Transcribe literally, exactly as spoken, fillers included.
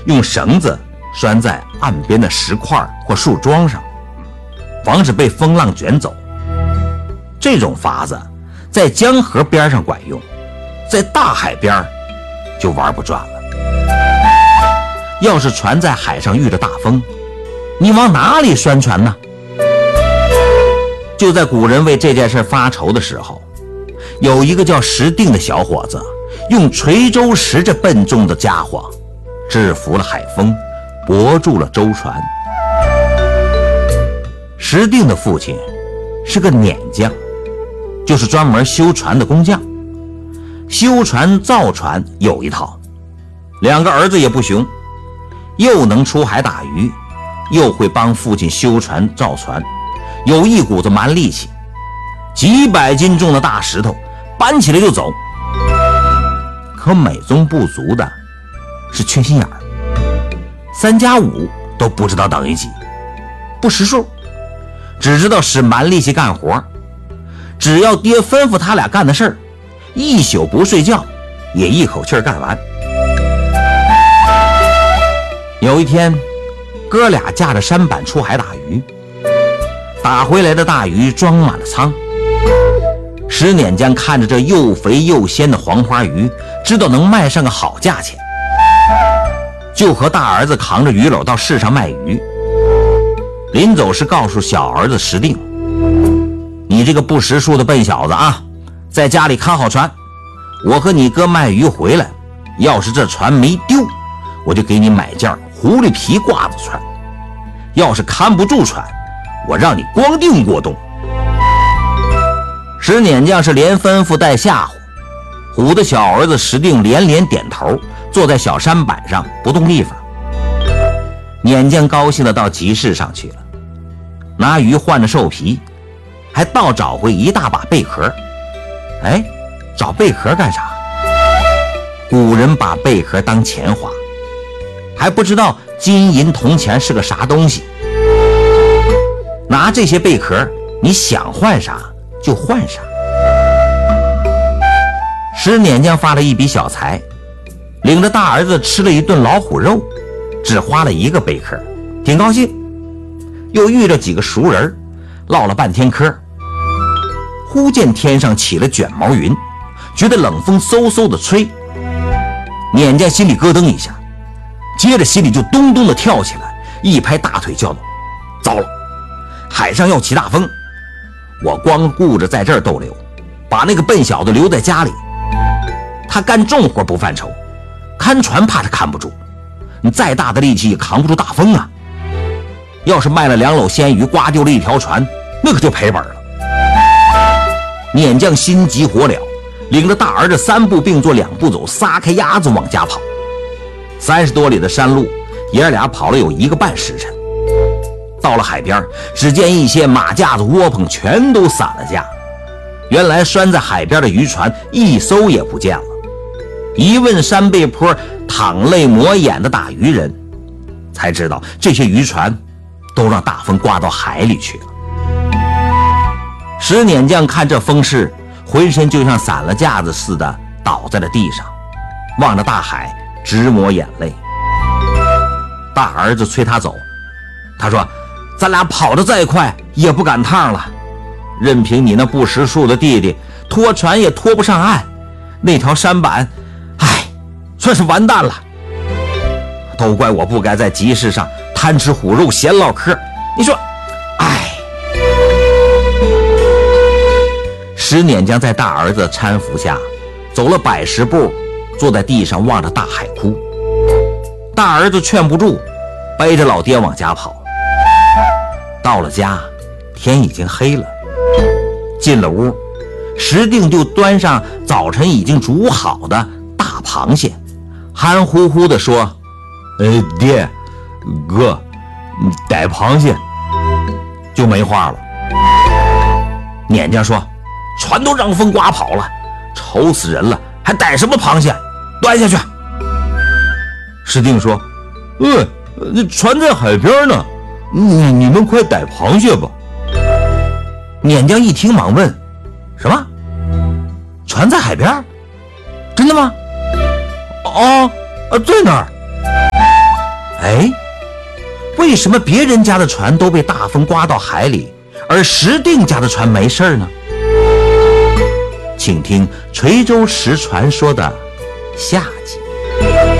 用绳子拴在岸边的石块或树桩上，防止被风浪卷走。这种法子在江河边上管用，在大海边就玩不转了。要是船在海上遇着大风，你往哪里拴船呢？就在古人为这件事发愁的时候，有一个叫石定的小伙子，用垂舟石这笨重的家伙制服了海风，泊住了舟船。石定的父亲是个碾匠，就是专门修船的工匠。修船造船有一套，两个儿子也不雄，又能出海打鱼，又会帮父亲修船造船，有一股子蛮力气，几百斤重的大石头搬起来就走。可美中不足的是缺心眼儿，三加五都不知道等于几，不识数，只知道使蛮力气干活。只要爹吩咐他俩干的事儿，一宿不睡觉也一口气儿干完。有一天，哥俩驾着舢板出海打鱼，打回来的大鱼装满了舱。石碾匠看着这又肥又鲜的黄花鱼，知道能卖上个好价钱，就和大儿子扛着鱼篓到市上卖鱼。临走时告诉小儿子石定，你这个不识数的笨小子啊，在家里看好船，我和你哥卖鱼回来，要是这船没丢，我就给你买件狐狸皮褂子穿，要是看不住船，我让你光腚过冬。石碾匠是连吩咐带吓唬，唬的小儿子石定连连点头，坐在小舢板上不动地方。碾匠高兴地到集市上去了，拿鱼换着兽皮，还倒找回一大把贝壳。哎，找贝壳干啥？古人把贝壳当钱花，还不知道金银铜钱是个啥东西。拿这些贝壳，你想换啥就换啥。石碾匠发了一笔小财，领着大儿子吃了一顿老虎肉，只花了一个贝壳，挺高兴。又遇着几个熟人，唠了半天嗑。忽见天上起了卷毛云，觉得冷风嗖嗖的吹。碾匠心里咯噔一下，接着心里就咚咚的跳起来，一拍大腿叫道：糟了，海上要起大风，我光顾着在这儿逗留，把那个笨小子留在家里。他干重活不犯愁，看船怕是看不住，你再大的力气也扛不住大风啊。要是卖了两篓鲜鱼，刮丢了一条船，那可就赔本了。碾匠心急火燎，领着大儿子三步并作两步走，撒开鸭子往家跑。三十多里的山路，爷俩跑了有一个半时辰。到了海边，只见一些马架子窝棚全都散了架，原来拴在海边的渔船一艘也不见了。一问山背坡淌泪抹眼的打渔人，才知道这些渔船都让大风刮到海里去了。石碾匠看这风势，浑身就像散了架子似的倒在了地上，望着大海直抹眼泪。大儿子催他走，他说咱俩跑得再快也不赶趟了，任凭你那不识数的弟弟拖船也拖不上岸，那条舢板唉，算是完蛋了。都怪我不该在集市上贪吃虎肉闲唠嗑，你说唉。石碾匠在大儿子搀扶下走了百十步，坐在地上望着大海哭。大儿子劝不住，背着老爹往家跑。到了家，天已经黑了。进了屋，石定就端上早晨已经煮好的大螃蟹，含糊糊地说：呃，爹哥，逮螃蟹。就没话了。碾匠说：船都让风刮跑了，愁死人了，还逮什么螃蟹？端下去。石定说：呃，那船在海边呢，你你们快逮螃蟹吧。碾匠一听忙问：什么？船在海边？真的吗？哦，在那儿。 哎，为什么别人家的船都被大风刮到海里，而石锭家的船没事呢？请听垂州石传说的下集。